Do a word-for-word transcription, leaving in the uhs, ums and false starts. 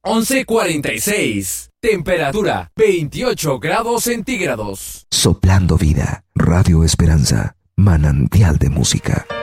once cuarenta y seis. Temperatura veintiocho grados centígrados. Soplando vida. Radio Esperanza. Manantial de música.